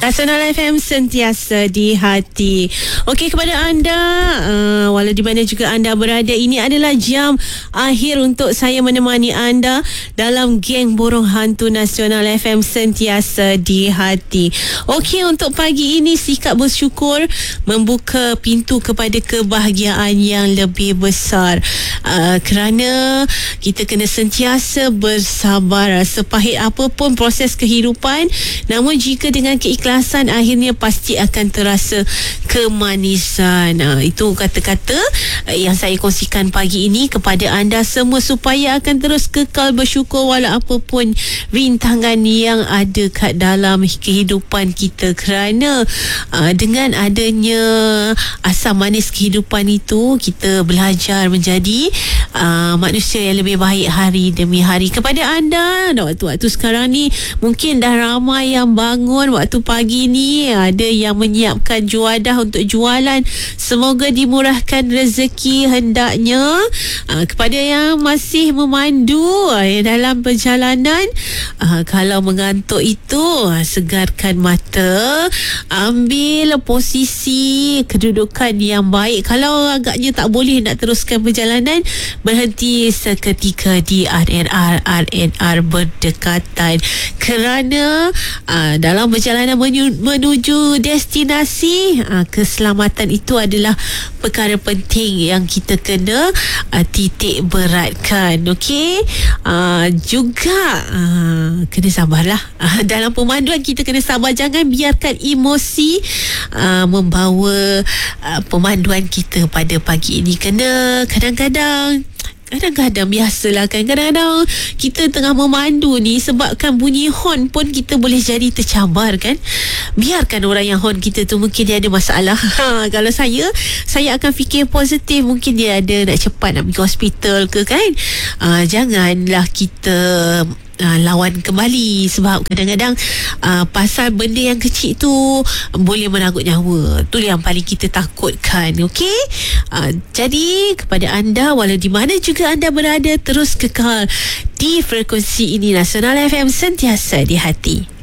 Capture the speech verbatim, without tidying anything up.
Nasional F M sentiasa di hati. Okey, kepada anda uh, walau di mana juga anda berada, ini adalah jam akhir untuk saya menemani anda dalam geng Borong Hantu Nasional F M sentiasa di hati. Okey, untuk pagi ini sikap bersyukur membuka pintu kepada kebahagiaan yang lebih besar. Uh, kerana kita kena sentiasa bersabar sepahit apapun proses kehidupan, namun jika dengan keikhlasan akhirnya pasti akan terasa kemanisan. Uh, itu kata-kata uh, yang saya kongsikan pagi ini kepada anda semua supaya akan terus kekal bersyukur walau apapun rintangan yang ada kat dalam kehidupan kita. Kerana uh, dengan adanya asam manis kehidupan itu, kita belajar menjadi uh, manusia yang lebih baik hari demi hari. Kepada anda waktu-waktu sekarang ni, mungkin dah ramai yang bangun waktu pagi ni, ada yang menyiapkan juadah untuk jualan. Semoga dimurahkan rezeki hendaknya. uh, Kepada yang masih memandu uh, dalam perjalanan, uh, kalau mengantuk itu, uh, segarkan mata, ambil posisi kedudukan yang baik. Kalau agaknya tak boleh nak teruskan perjalanan, berhenti seketika di R N R R N R berdekatan. Kerana uh, dalam perjalanan menuju, menuju destinasi, uh, keselamatan itu adalah perkara penting yang kita kena uh, titik beratkan. Okey, uh, juga uh, kena sabarlah. Uh, dalam pemanduan kita kena sabar, jangan biarkan emosi uh, membawa uh, pemanduan kita pada pagi ini. Kena kadang-kadang Kadang-kadang biasalah kan, kadang-kadang kita tengah memandu ni, sebabkan bunyi horn pun kita boleh jadi tercabar kan. Biarkan orang yang horn kita tu, mungkin dia ada masalah. Ha, kalau saya Saya akan fikir positif. Mungkin dia ada nak cepat nak pergi hospital ke kan. uh, Janganlah kita Uh, lawan kembali. Sebab kadang-kadang uh, pasal benda yang kecil tu boleh meranggut nyawa. Tu yang paling kita takutkan. Okey, uh, jadi kepada anda, walau di mana juga anda berada, terus kekal di frekuensi ini. Nasional F M sentiasa di hati.